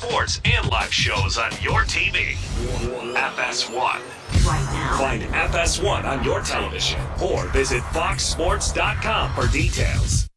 sports and live shows on your TV. FS1. Right now. Find FS1 on your television or visit foxsports.com for details.